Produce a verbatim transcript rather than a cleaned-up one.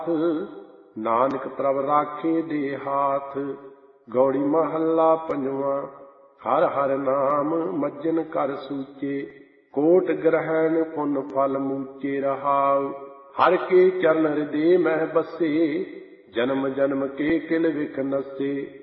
ਨਾਨਕ ਪ੍ਰਭ ਰਾਖੇ ਦੇ ਹਾਥ। ਗੌੜੀ ਮਹੱਲਾ ਪੰਜਵਾਂ। ਹਰ ਹਰ ਨਾਮ ਮੱਜਨ ਕਰ ਸੂਚੇ, ਕੋਟ ਗ੍ਰਹਿਣ ਪੁੰਨ ਫਲ ਮੂਚੇ ਰਹਾਉ। ਹਰ ਕੇ ਚਰਨ ਹਿਰਦੇ ਮਹਿ ਬਸੇ, ਜਨਮ ਜਨਮ ਕੇ ਕਿਲ ਵਿਖ ਨਸੇ।